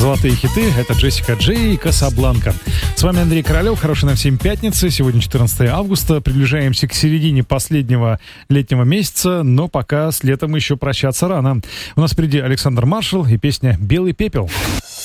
Золотые хиты — это Джессика Джей и Касабланка. С вами Андрей Королёв. Хорошей нам всем пятницы. Сегодня 14 августа. Приближаемся к середине последнего летнего месяца, но пока с летом еще прощаться рано. У нас впереди Александр Маршал и песня «Белый пепел».